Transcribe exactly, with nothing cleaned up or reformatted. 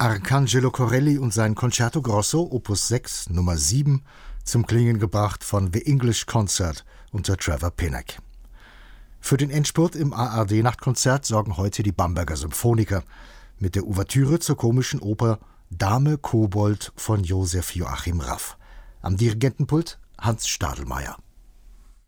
Arcangelo Corelli und sein Concerto Grosso, Opus sechs, Nummer sieben, zum Klingen gebracht von The English Concert unter Trevor Pinnock. Für den Endspurt im A R D-Nachtkonzert sorgen heute die Bamberger Symphoniker mit der Ouvertüre zur komischen Oper Dame Kobold von Josef Joachim Raff. Am Dirigentenpult Hans Stadelmeier.